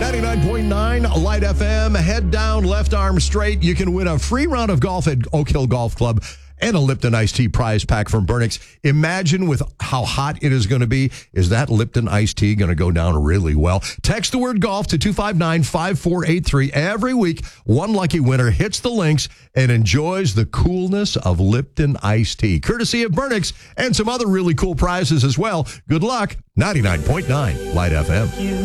99.9 Light FM. Head down, left arm straight. You can win a free round of golf at Oak Hill Golf Club and a Lipton iced tea prize pack from Burnix. Imagine with how hot it is going to be. Is that Lipton iced tea going to go down really well? Text the word golf to 259-5483. Every week, one lucky winner hits the links and enjoys the coolness of Lipton iced tea, courtesy of Burnix, and some other really cool prizes as well. Good luck. 99.9 Light FM.